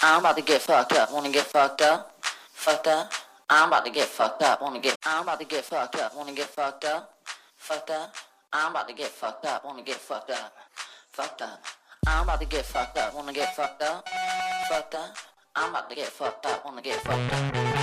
I'm about to get fucked up. Wanna get fucked up? Fucked up. I'm about to get fucked up. I'm about to get fucked up. Wanna get fucked up? Fucked up. I'm about to get fucked up. Wanna get fucked up? Fucked up. I'm about to get fucked up. Wanna get fucked up? Fucked up. I'm about to get fucked up. Wanna get fucked up?